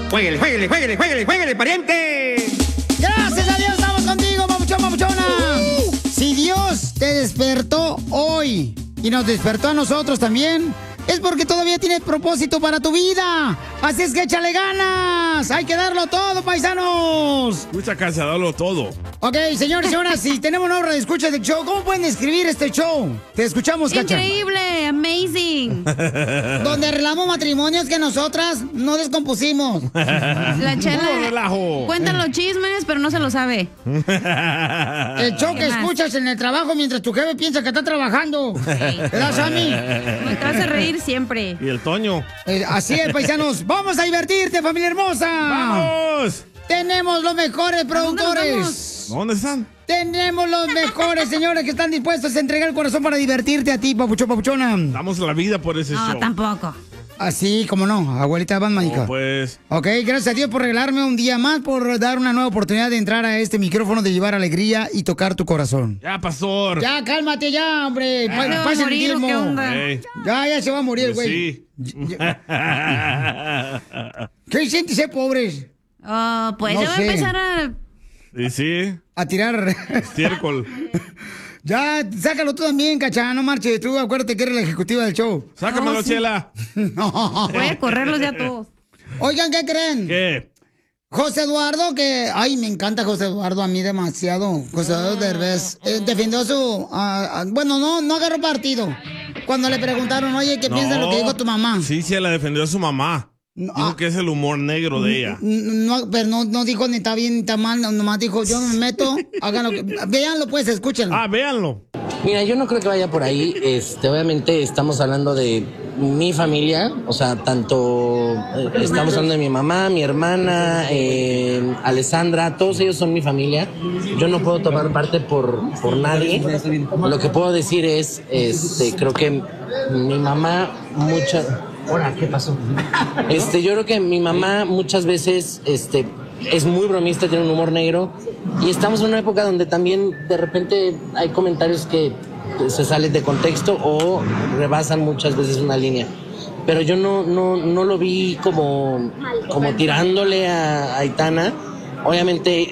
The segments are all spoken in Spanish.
¡Jueguele, jueguele, jueguele, jueguele, jueguele, pariente! Gracias a Dios estamos contigo, papuchón, papuchona. Si Dios te despertó hoy y nos despertó a nosotros también, es porque todavía tienes propósito para tu vida. Así es que échale ganas. Hay que darlo todo, paisanos. Escucha, casa, darlo todo. Ok, señores y señoras, si tenemos una hora de escucha del show, ¿cómo pueden escribir este show? Te escuchamos, Cacha. Increíble, amazing. Donde arreglamos matrimonios que nosotras no descompusimos. La Chela relajo. cuenta los chismes, pero no se lo sabe. El show que ¿Qué más? escuchas en el trabajo mientras tu jefe piensa que está trabajando. ¿Verdad, Sammy? Me hace reír siempre. Y el Toño. Así es, paisanos. ¡Vamos a divertirte, familia hermosa! ¡Vamos! Tenemos los mejores productores. ¿Dónde están? Tenemos los mejores, señores, que están dispuestos a entregar el corazón para divertirte a ti, papuchón, papuchona. Damos la vida por ese No, show. tampoco. Así, como no, abuelita Batman, hija. No, pues. Ok, gracias a Dios por regalarme un día más, por dar una nueva oportunidad de entrar a este micrófono, de llevar alegría y tocar tu corazón. Ya, pastor. Ya, cálmate ya, hombre. ¿Ya se va a Pasa el morir o diezmo. qué onda? Ey. Ya se va a morir, Pues güey. sí. ¿Qué sientes ser pobres? Pues No ya va a sé. empezar a... Y sí. A tirar. Estiércol. Ya, sácalo tú también, Cacha, no marches. Tú acuérdate que eres la ejecutiva del show. Sácamelo, No, sí. Chela. No. Voy a correrlos ya todos. Oigan, ¿qué creen? ¿Qué? José Eduardo, que... Ay, me encanta José Eduardo, a mí demasiado. José Eduardo Derbez. Defendió su... bueno, no agarró partido. Cuando le preguntaron, oye, ¿qué piensas de lo que dijo tu mamá? Sí, Chela defendió a su mamá. No, Dijo que es el humor negro de ella. No, pero no dijo ni está bien ni está mal, nomás dijo, yo me meto, hagan lo que... Véanlo pues, escúchenlo. Ah, véanlo. Mira, yo no creo que vaya por ahí. Obviamente estamos hablando de mi familia, o sea, tanto estamos hablando de mi mamá, mi hermana, Alessandra, todos ellos son mi familia. Yo no puedo tomar parte por nadie. Lo que puedo decir es, creo que mi mamá Hola, ¿qué pasó? Yo creo que mi mamá muchas veces, es muy bromista, tiene un humor negro y estamos en una época donde también de repente hay comentarios que se salen de contexto o rebasan muchas veces una línea. Pero yo no lo vi como tirándole a Aitana. Obviamente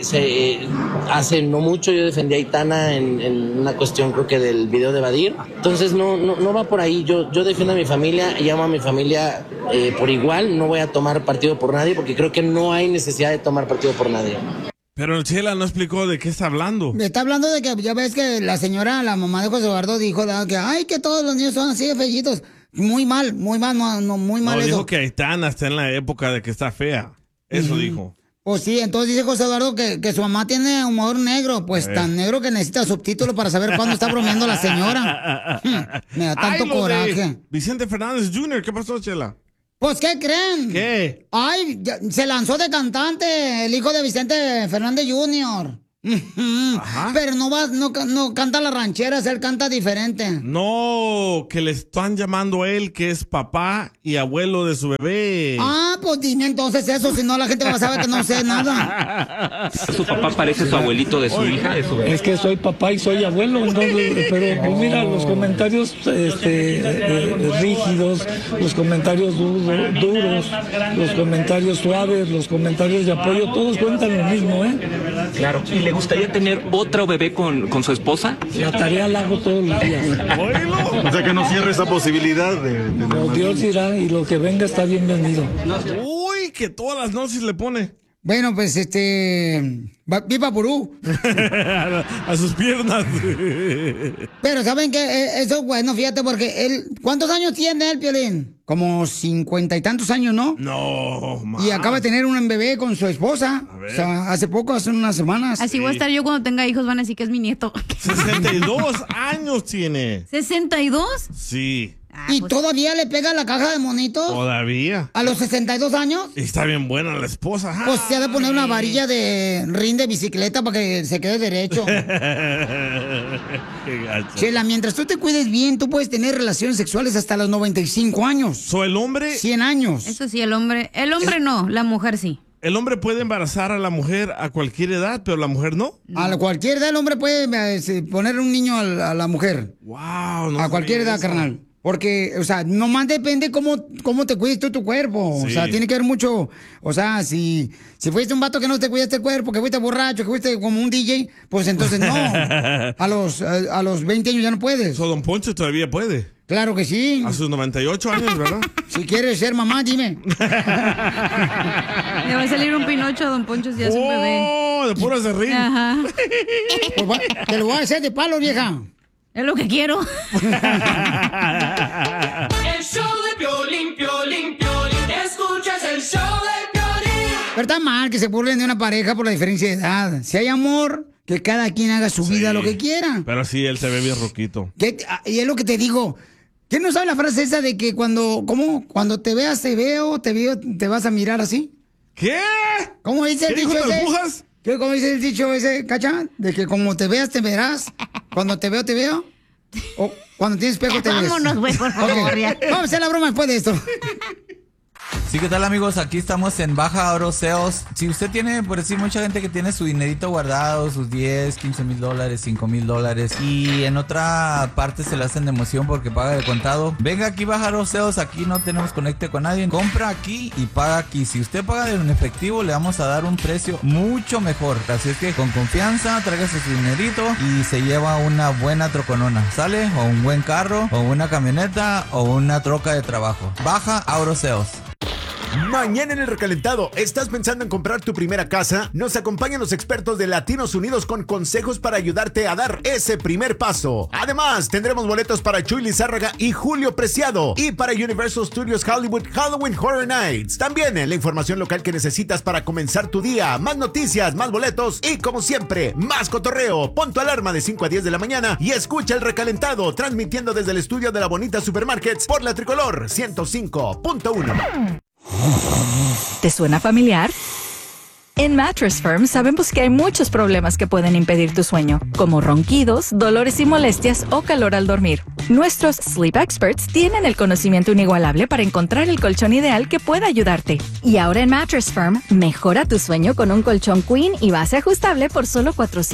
hace no mucho yo defendí a Aitana en una cuestión, creo que del video de Badir. Entonces no va por ahí. Yo defiendo a mi familia y amo a mi familia por igual. No voy a tomar partido por nadie porque creo que no hay necesidad de tomar partido por nadie. Pero Chela no explicó de qué está hablando. Está hablando de que ya ves que la señora, la mamá de José Eduardo, dijo que ay, que todos los niños son así de fellitos. Muy mal, muy mal No, eso. dijo que Aitana está en la época de que está fea. Eso dijo. Pues sí, entonces dice José Eduardo que su mamá tiene humor negro, pues tan negro que necesita subtítulos para saber cuándo está bromeando la señora. Me da tanto Ay, lo de coraje. Vicente Fernández Jr., ¿qué pasó, Chela? Pues, ¿qué creen? ¿Qué? Ay, se lanzó de cantante, el hijo de Vicente Fernández Jr. Ajá. Pero no canta las rancheras, él canta diferente. No, que le están llamando a él que es papá y abuelo de su bebé. Ah, pues dime entonces eso, si no la gente va a saber que no sé nada. ¿Su papá parece su abuelito de su hija? De su bebé? Es que soy papá y soy abuelo, entonces, pero pues mira, los comentarios rígidos, los comentarios duros, los comentarios suaves, los comentarios de apoyo, todos cuentan lo mismo, ¿eh? Claro. ¿Y le gustaría tener otro bebé con su esposa? La tarea la hago todos los días. O sea que no cierre esa posibilidad de Como Dios dirá, y lo que venga está bienvenido. Uy, que todas las noches le pone. Bueno, pues viva Purú. a sus piernas. Pero ¿saben qué? Eso es bueno, fíjate, porque él... ¿Cuántos años tiene él, Piolín? Como 50 y tantos años, ¿no? No, man. Y acaba de tener un bebé con su esposa. O sea, hace unas semanas. Así voy a estar yo cuando tenga hijos, van a decir que es mi nieto. 62 años tiene. ¿62? Sí. ¿Y todavía le pega la caja de monitos? Todavía. ¿A los 62 años? Está bien buena la esposa. Pues se ha de poner una varilla de rin de bicicleta para que se quede derecho. Qué gacho. Chela, mientras tú te cuides bien, tú puedes tener relaciones sexuales hasta los 95 años. So, el hombre... 100 años. Eso sí, el hombre no, la mujer sí. El hombre puede embarazar a la mujer a cualquier edad, pero la mujer no. A cualquier edad el hombre puede poner un niño a la mujer. Wow, no a cualquier sabía edad, eso. carnal. Porque, o sea, nomás depende cómo te cuides tú tu cuerpo. Sí. O sea, tiene que ver mucho. O sea, si fuiste un vato que no te cuidaste el cuerpo, que fuiste borracho, que fuiste como un DJ, pues entonces no. A los 20 años ya no puedes. Don Poncho todavía puede. Claro que sí. A sus 98 años, ¿verdad? Si quieres ser mamá, dime. Le va a salir un Pinocho a Don Poncho si ya es un bebé. ¡Oh! De puro serrín. Ajá. Pues te lo voy a hacer de palo, vieja. Es lo que quiero. El show de Piolín, Piolín, Piolín. Escuchas el show de Piolín. Pero está mal que se burlen de una pareja por la diferencia de edad. Si hay amor, que cada quien haga su vida lo que quiera. Pero sí, él se ve bien roquito. Y es lo que te digo. ¿Quién no sabe la frase esa de que cuando te veas, te veo, te vas a mirar así? ¿Qué? ¿Cómo dice el ¿Qué dicho dijo ese? las brujas? ¿Cómo dice el dicho ese, Cacha? De que como te veas, te verás. Cuando te veo, te veo. O cuando tienes espejo, te ves. Vámonos, güey, por favor. Okay. Vamos a hacer la broma después de esto. Sí, ¿qué tal, amigos? Aquí estamos en Baja Oro Sales. Si usted tiene, por decir, mucha gente que tiene su dinerito guardado, sus 10, 15 mil dólares, 5 mil dólares, y en otra parte se le hacen de emoción porque paga de contado, venga aquí Baja Oro Sales. Aquí no tenemos conecte con nadie. Compra aquí y paga aquí. Si usted paga en efectivo, le vamos a dar un precio mucho mejor. Así es que con confianza, tráigase su dinerito y se lleva una buena troconona. ¿Sale? O un buen carro, o una camioneta, o una troca de trabajo. Baja Oro Sales. Mañana en El Recalentado, ¿estás pensando en comprar tu primera casa? Nos acompañan los expertos de Latinos Unidos con consejos para ayudarte a dar ese primer paso. Además, tendremos boletos para Chuy Lizárraga y Julio Preciado, y para Universal Studios Hollywood Halloween Horror Nights. También la información local que necesitas para comenzar tu día. Más noticias, más boletos y, como siempre, más cotorreo. Pon tu alarma de 5 a 10 de la mañana y escucha El Recalentado, transmitiendo desde el estudio de la Bonita Supermarkets por la Tricolor 105.1. ¿Te suena familiar? En Mattress Firm sabemos que hay muchos problemas que pueden impedir tu sueño, como ronquidos, dolores y molestias o calor al dormir. Nuestros Sleep Experts tienen el conocimiento inigualable para encontrar el colchón ideal que pueda ayudarte. Y ahora en Mattress Firm, mejora tu sueño con un colchón Queen y base ajustable por solo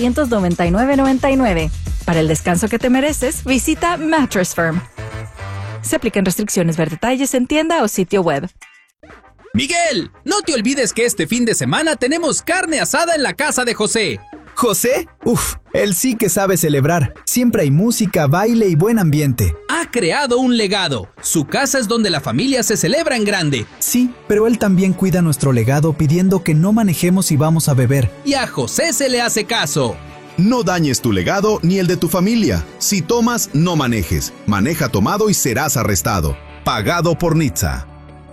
$499.99. Para el descanso que te mereces, visita Mattress Firm. Se aplican restricciones. Ver detalles en tienda o sitio web. Miguel, no te olvides que este fin de semana tenemos carne asada en la casa de José. ¿José? Uf, él sí que sabe celebrar. Siempre hay música, baile y buen ambiente. Ha creado un legado. Su casa es donde la familia se celebra en grande. Sí, pero él también cuida nuestro legado pidiendo que no manejemos y vamos a beber. Y a José se le hace caso. No dañes tu legado ni el de tu familia. Si tomas, no manejes. Maneja tomado y serás arrestado. Pagado por Nitza.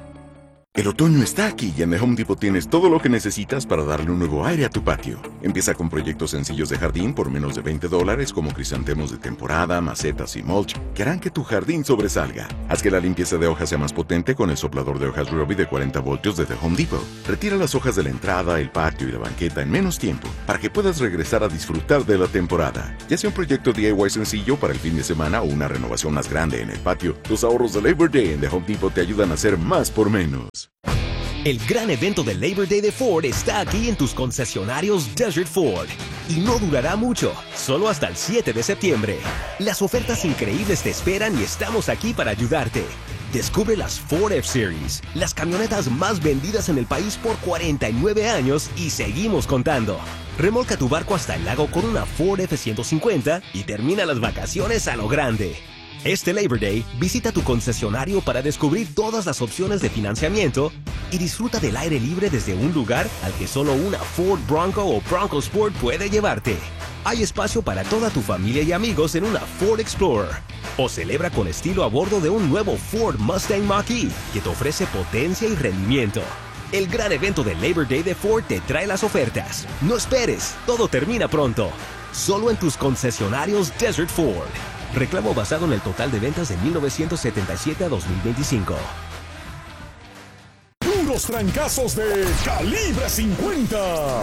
El otoño está aquí y en The Home Depot tienes todo lo que necesitas para darle un nuevo aire a tu patio. Empieza con proyectos sencillos de jardín por menos de $20 como crisantemos de temporada, macetas y mulch que harán que tu jardín sobresalga. Haz que la limpieza de hojas sea más potente con el soplador de hojas Ryobi de 40 voltios de The Home Depot. Retira las hojas de la entrada, el patio y la banqueta en menos tiempo para que puedas regresar a disfrutar de la temporada. Ya sea un proyecto DIY sencillo para el fin de semana o una renovación más grande en el patio, los ahorros de Labor Day en The Home Depot te ayudan a hacer más por menos. El gran evento del Labor Day de Ford está aquí en tus concesionarios Desert Ford. Y no durará mucho, solo hasta el 7 de septiembre. Las ofertas increíbles te esperan y estamos aquí para ayudarte. Descubre las Ford F-Series, las camionetas más vendidas en el país por 49 años y seguimos contando. Remolca tu barco hasta el lago con una Ford F-150 y termina las vacaciones a lo grande. Este Labor Day, visita tu concesionario para descubrir todas las opciones de financiamiento y disfruta del aire libre desde un lugar al que solo una Ford Bronco o Bronco Sport puede llevarte. Hay espacio para toda tu familia y amigos en una Ford Explorer. O celebra con estilo a bordo de un nuevo Ford Mustang Mach-E que te ofrece potencia y rendimiento. El gran evento del Labor Day de Ford te trae las ofertas. No esperes, todo termina pronto. Solo en tus concesionarios Desert Ford. Reclamo basado en el total de ventas de 1977 a 2025. Puros trancazos de Calibre 50.